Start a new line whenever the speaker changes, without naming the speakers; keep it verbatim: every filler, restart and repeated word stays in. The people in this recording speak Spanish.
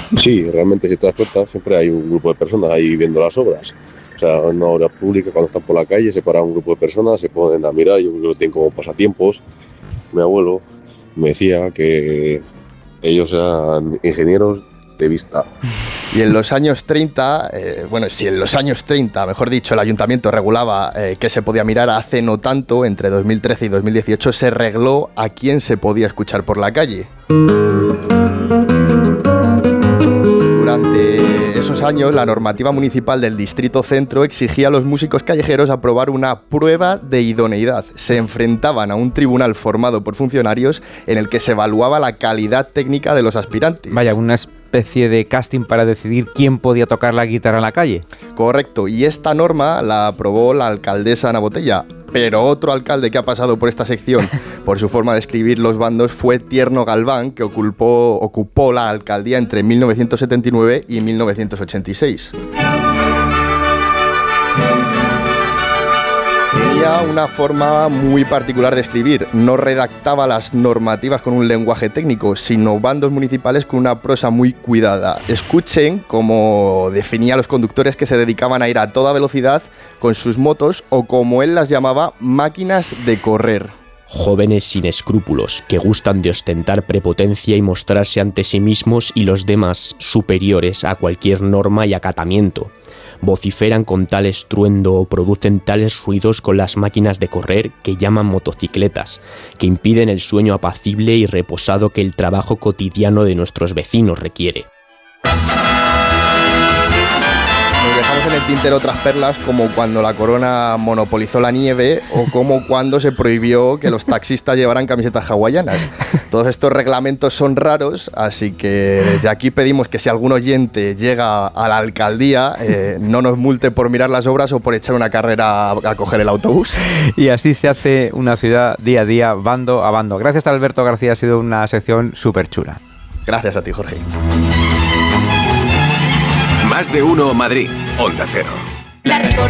Sí, realmente si te das cuenta, siempre hay un grupo de personas ahí viendo las obras. O sea, en una obra pública, cuando están por la calle, se para un grupo de personas, se ponen a mirar, yo creo que lo tienen como pasatiempos. Mi abuelo me decía que ellos eran ingenieros de vista.
Y en los años treinta, eh, bueno, si en los años treinta, mejor dicho, el ayuntamiento regulaba eh, qué se podía mirar, hace no tanto, entre dos mil trece y dos mil dieciocho, se regló a quién se podía escuchar por la calle. Durante esos años, la normativa municipal del Distrito Centro exigía a los músicos callejeros aprobar una prueba de idoneidad. Se enfrentaban a un tribunal formado por funcionarios en el que se evaluaba la calidad técnica de los aspirantes.
Vaya, una especie de casting para decidir quién podía tocar la guitarra en la calle.
Correcto, y esta norma la aprobó la alcaldesa Ana Botella. Pero otro alcalde que ha pasado por esta sección por su forma de escribir los bandos fue Tierno Galván, que ocupó, ocupó la alcaldía entre mil novecientos setenta y nueve y mil novecientos ochenta y seis. Tenía una forma muy particular de escribir. No redactaba las normativas con un lenguaje técnico, sino bandos municipales con una prosa muy cuidada. Escuchen cómo definía a los conductores que se dedicaban a ir a toda velocidad con sus motos, o como él las llamaba, máquinas de correr.
Jóvenes sin escrúpulos, que gustan de ostentar prepotencia y mostrarse ante sí mismos y los demás superiores a cualquier norma y acatamiento. Vociferan con tal estruendo o producen tales ruidos con las máquinas de correr que llaman motocicletas, que impiden el sueño apacible y reposado que el trabajo cotidiano de nuestros vecinos requiere.
Nos dejamos en el tintero otras perlas, como cuando la Corona monopolizó la nieve o como cuando se prohibió que los taxistas llevaran camisetas hawaianas. Todos estos reglamentos son raros, así que desde aquí pedimos que si algún oyente llega a la alcaldía, eh, no nos multe por mirar las obras o por echar una carrera a, a coger el autobús.
Y así se hace una ciudad día a día, bando a bando. Gracias a Alberto García, ha sido una sección súper chula.
Gracias a ti, Jorge.
Más de uno Madrid, Onda Cero.